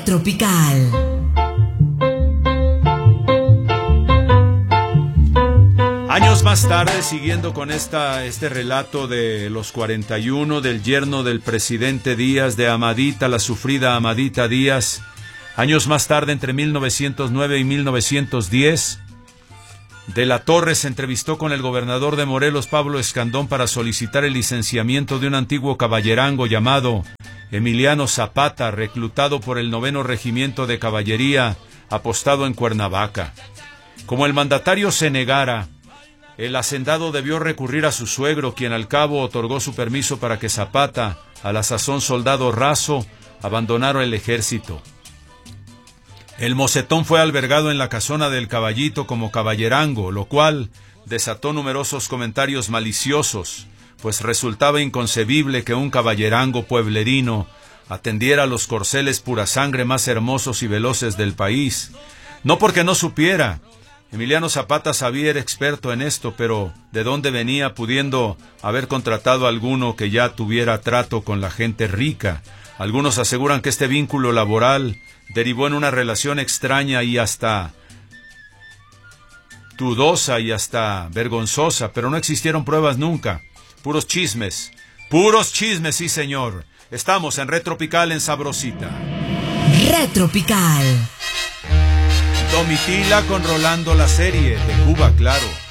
Tropical. Años más tarde, siguiendo con este relato de los 41, del yerno del presidente Díaz, de Amadita, la sufrida Amadita Díaz, años más tarde, entre 1909 y 1910, De la Torre se entrevistó con el gobernador de Morelos, Pablo Escandón, para solicitar el licenciamiento de un antiguo caballerango llamado Emiliano Zapata, reclutado por el 9º Regimiento de Caballería, apostado en Cuernavaca. Como el mandatario se negara, el hacendado debió recurrir a su suegro, quien al cabo otorgó su permiso para que Zapata, a la sazón soldado raso, abandonara el ejército. El mocetón fue albergado en la casona del Caballito como caballerango, lo cual desató numerosos comentarios maliciosos, pues resultaba inconcebible que un caballerango pueblerino atendiera a los corceles pura sangre más hermosos y veloces del país. No porque no supiera. Emiliano Zapata sabía, era experto en esto, pero ¿de dónde venía pudiendo haber contratado a alguno que ya tuviera trato con la gente rica? Algunos aseguran que este vínculo laboral derivó en una relación extraña y hasta dudosa y hasta vergonzosa, pero no existieron pruebas nunca. Puros chismes, sí señor. Estamos en Red Tropical en Sabrosita. Red Tropical. Domitila con Rolando, la serie de Cuba, claro.